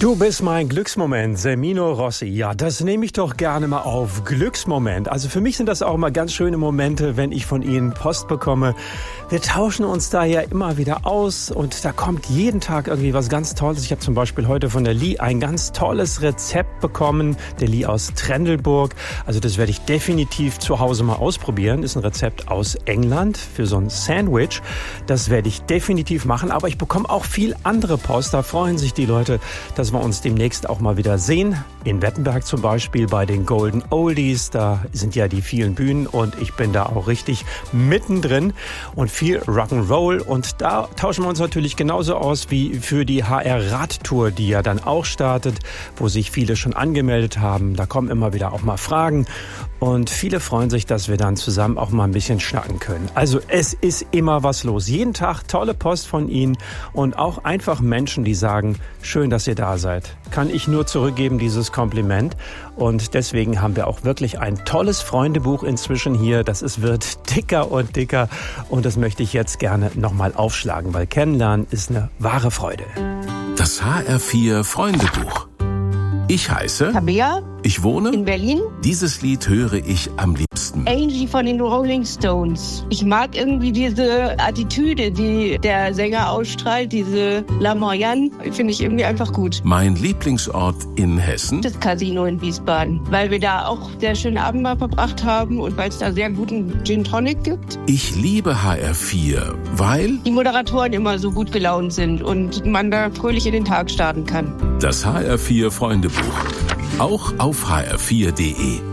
Du bist mein Glücksmoment, Semino Rossi. Ja, das nehme ich doch gerne mal auf. Glücksmoment. Also für mich sind das auch immer ganz schöne Momente, wenn ich von Ihnen Post bekomme. Wir tauschen uns da ja immer wieder aus und da kommt jeden Tag irgendwie was ganz Tolles. Ich habe zum Beispiel heute von der Lee ein ganz tolles Rezept bekommen. Der Lee aus Trendelburg. Also das werde ich definitiv zu Hause mal ausprobieren. Ist ein Rezept aus England für so ein Sandwich. Das werde ich definitiv machen. Aber ich bekomme auch viel andere Post. Da freuen sich die Leute, dass wir uns demnächst auch mal wieder sehen. In Wettenberg zum Beispiel bei den Golden Oldies. Da sind ja die vielen Bühnen und ich bin da auch richtig mittendrin und viel Rock'n'Roll. Und da tauschen wir uns natürlich genauso aus wie für die HR Radtour, die ja dann auch startet, wo sich viele schon angemeldet haben. Da kommen immer wieder auch mal Fragen und viele freuen sich, dass wir dann zusammen auch mal ein bisschen schnacken können. Also es ist immer was los. Jeden Tag tolle Post von Ihnen und auch einfach Menschen, die sagen, schön, dass ihr da seid. Kann ich nur zurückgeben, dieses Kompliment. Und deswegen haben wir auch wirklich ein tolles Freundebuch inzwischen hier. Wird dicker und dicker. Und das möchte ich jetzt gerne nochmal aufschlagen, weil Kennenlernen ist eine wahre Freude. Das HR4 Freundebuch. Ich heiße Tabea. Ich wohne in Berlin. Dieses Lied höre ich am liebsten. Angie von den Rolling Stones. Ich mag irgendwie diese Attitüde, die der Sänger ausstrahlt, diese Lamoyan, finde ich irgendwie einfach gut. Mein Lieblingsort in Hessen? Das Casino in Wiesbaden, weil wir da auch sehr schöne Abend mal verbracht haben und weil es da sehr guten Gin Tonic gibt. Ich liebe HR4, weil die Moderatoren immer so gut gelaunt sind und man da fröhlich in den Tag starten kann. Das HR4 Freundebuch. Auch auf hr4.de.